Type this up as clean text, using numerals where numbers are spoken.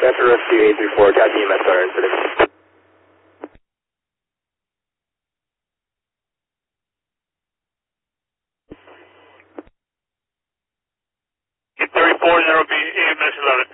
Transfer Rescue 834, Taxi EMS Center incident. 34, there will be EMS 11.